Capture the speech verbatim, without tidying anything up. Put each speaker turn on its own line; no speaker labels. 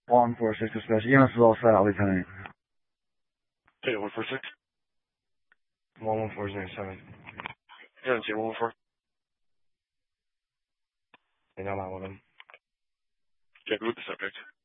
one four six dispatch. E M S is all set out, Lieutenant.
Okay, one four six. One one four zero seven. Yeah, zero one four. And I'm out with him. Check with the subject.